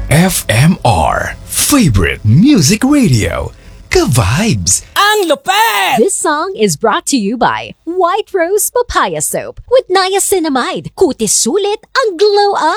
FMR Favorite Music Radio. Ka-vibes! Ang lupet! This song is brought to you by White Rose Papaya Soap with niacinamide. Kutis sulit ang glow up.